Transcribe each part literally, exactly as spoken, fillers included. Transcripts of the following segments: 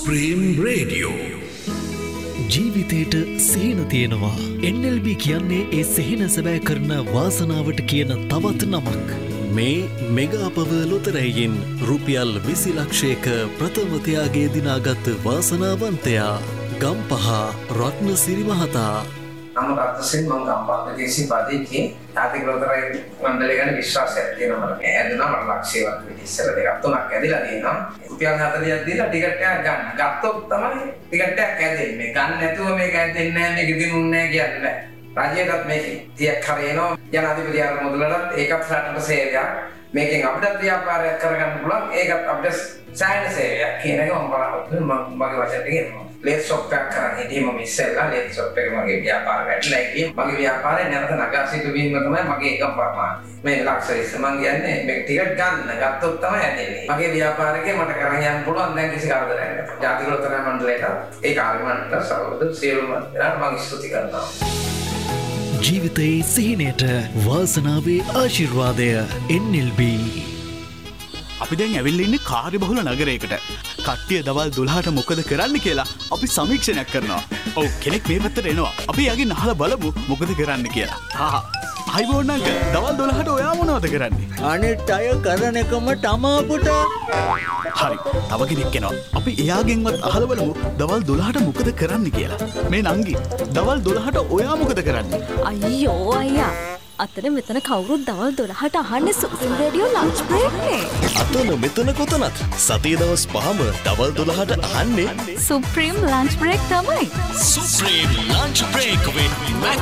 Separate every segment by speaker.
Speaker 1: Supreme radio. ජීවිතයට සිහින තියෙනවා. එන් එල් බී කියන්නේ ඒ සිහින සැබෑ කරන වාසනාවට කියන තවත් නමක්. මේ මෙගා පව ලොතරැයින් රුපියල් විසි ලක්ෂයක ප්‍රථමතයාගේ දිනාගත් වාසනාවන්තයා ගම්පහ රත්නසිරි මහතා.
Speaker 2: නම රත්නසිරි මම ගම්පහ දේශී පදිකේ තාතික ලොතරැයි මණ්ඩලය ගැන විශ්වාසයක් තියෙනවා මට. මේ ඇදුනා මට ලක්ෂයවත් විදිහට ඉස්සර දෙකක් තුනක් ඇදිලා තියෙනවා. රුපියල් හතලියක් දීලා ටිකට් එකක් ගන්න. ගත්තොත් තමයි ටිකට් එකක් ඇදෙන්නේ. ගන්න නැතුව මේක ඇදෙන්නේ නැහැ මේක දිනුන්නේ නැහැ කියන්නේ බෑ. රජයටත් මේක තියක් හරියනවා. ජනාධිපති ආර මොදලටත් ඒකත් රටට සේවයක්. මේකෙන් අපිට ව්‍යාපාරයක් කරගන්න පුළුවන්. ඒකත් අපිට සායන සේවයක් කියන එක මම බලාපොරොත්තු මම මගේ වචන දෙකෙන් ලේත් ෂොප් එකක් කරන් හිටියේ මම ඉස්සෙල්ලා ලේත් ෂොප් එක මගේ ව්‍යාපාර වැඩිලා ගියේ. මගේ ව්‍යාපාරය නැවත නගා සිටුවීම තමයි මගේ එකම ප්‍රමාණය. මේ ලක්ෂය මම කියන්නේ මේක ටිකට් ගන්න ගත්තොත් තමයි ඇදෙන්නේ. මගේ ව්‍යාපාරකේ මට කරන් යන්න පුළුවන් දැන් කිසි කරදරයක් නැහැ. ජාතික ලොතරැයි මණ්ඩලයට ඒ කාර්ය මණ්ඩලයට සහෝදර සියලුම දෙනාට මම ස්තුති කරනවා.
Speaker 1: ජීවිතයේ සිහිනයට වාසනාවේ ආශිර්වාදය එන් එල් බී.
Speaker 3: අපි දැන් ඇවිල්ලා ඉන්නේ කාර්යබහුල නගරයකට. කට්ටිය දවල් දොළහට මොකද කරන්න කියලා අපි සමීක්ෂණයක් කරනවා. ඔව් කෙනෙක් මේ පැත්තට එනවා. අපි යකින් අහලා බලමු මොකද කරන්න කියලා. හා අයිබෝන් අංකල් දවල් දොළහට ඔයා මොනවද කරන්නේ?
Speaker 4: අනිත් අය කරන එකම තමා පුතා.
Speaker 3: හරි. තව කෙනෙක් එනවා. අපි එයාගෙන්වත් අහලා බලමු දවල් දොළහට මොකද කරන්න කියලා. මේ නංගි දවල් දොළහට ඔයා මොකද කරන්නේ?
Speaker 5: අයියෝ අයියා. අතන මෙතන කවුරුත් දවල් දොළහට අහන්නේ සුප්‍රීම් රේඩියෝ ලන්ච් බ්‍රේක් නේ.
Speaker 1: අතන මෙතන කොතනත් සතියේ දවස් පහම දවල් දොළහට අහන්නේ
Speaker 5: සුප්‍රීම් ලන්ච් බ්‍රේක් තමයි.
Speaker 1: Supreme lunch break with Mac.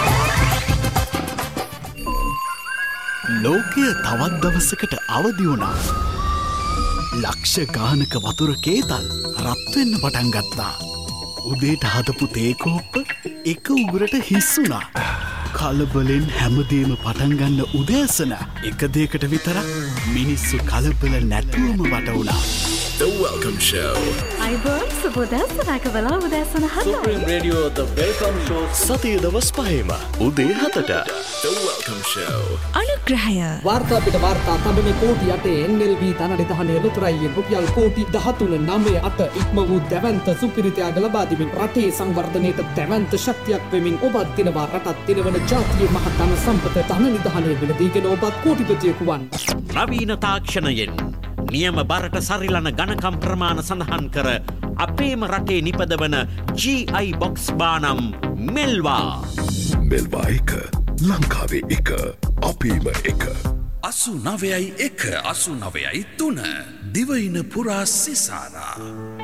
Speaker 3: ලෝකය තවත් දවසකට අවදි වුණා. ලක්ෂ ගානක වතුර කේතල් රත් වෙන්න පටන් ගත්තා. උදේට හදපු තේ කෝප්ප එක උගුරට හිස් වුණා. කලබලෙන් හැමදේම පටන් ගන්න උදෑසන එක දෙයකට විතරක් මිනිස්සු කලබල නැතුවම වට වුණා.
Speaker 1: The Welcome Show.
Speaker 5: අයිබෝන් සුබෝදෑසනක බලා උදෑසන හතයි.
Speaker 1: Supreme Radio The Welcome Show සතියේ දවස් පහේම උදේ හතට. The Welcome Show.
Speaker 5: අනුග්‍රහය.
Speaker 6: වාර්තා පිට වාර්තා තබන කෝටි අටේ එන් එල් බී තනඩිතහනේ ලොතරැයියෙන් රුපියල් කෝටි දහතුන නවය අට ඉක්ම වූ දැවැන්ත සුපිරිතයාග ලබා දෙමින් රටේ සංවර්ධනයට දැවැන්ත ශක්තියක් වෙමින් ඔබත් දිනවා රටත් දිනවන ජාතියේ මහ ධන සම්පත ධන නිධානය වෙලදීගෙන ඔබත් කෝටිපතියෙකු වන්.
Speaker 7: නවීන තාක්ෂණයෙන් නියම බරට සරිලන ගණකම් ප්‍රමාණ සඳහන් කර අපේම රටේ නිපදවන ජී අයි බොක්ස් බානම් මෙල්වා.
Speaker 1: මෙල්වා එක ලංකාවේ එක අපේම එක. අසු නවයයි එක අසු නවයයි තුන දිවයින පුරා සිසාරා.